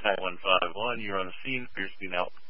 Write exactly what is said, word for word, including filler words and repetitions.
nine one five one, you're on the scene. Clear speed now.